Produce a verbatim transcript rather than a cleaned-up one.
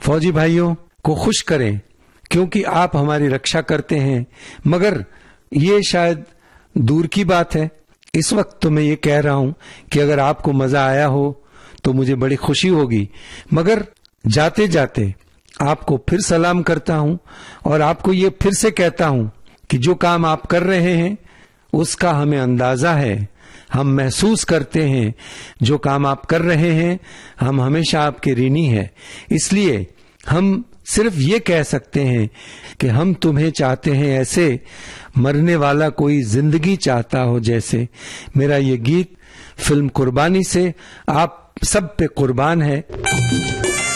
फौजी भाइयों को खुश करें, क्योंकि आप हमारी रक्षा करते हैं। मगर ये शायद दूर की बात है। इस वक्त तो मैं ये कह रहा हूं कि अगर आपको मजा आया हो तो मुझे बड़ी खुशी होगी। मगर जाते जाते आपको फिर सलाम करता हूं और आपको ये फिर से कहता हूं कि जो काम आप कर रहे हैं उसका हमें अंदाजा है, हम महसूस करते हैं। जो काम आप कर रहे हैं हम हमेशा आपके ऋणी हैं। इसलिए हम सिर्फ ये कह सकते हैं कि हम तुम्हें चाहते हैं ऐसे, मरने वाला कोई जिंदगी चाहता हो जैसे। मेरा ये गीत फिल्म कुर्बानी से आप सब पे कुर्बान है।